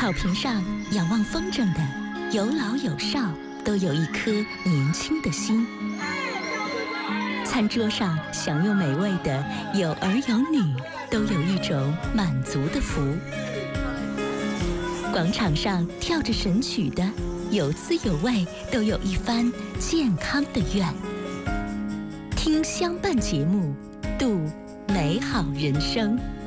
草坪上仰望风筝的，有老有少，都有一颗年轻的心。餐桌上享用美味的，有儿有女，都有一种满足的福。广场上跳着神曲的，有滋有味，都有一番健康的愿。听相伴节目，度美好人生。